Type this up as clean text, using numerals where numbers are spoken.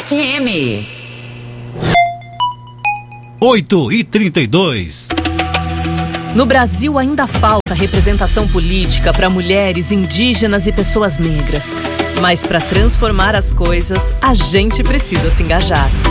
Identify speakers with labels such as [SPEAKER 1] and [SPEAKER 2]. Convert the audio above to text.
[SPEAKER 1] FM.
[SPEAKER 2] 8h32.
[SPEAKER 3] No Brasil ainda falta representação política para mulheres, indígenas e pessoas negras. Mas para transformar as coisas, a gente precisa se engajar.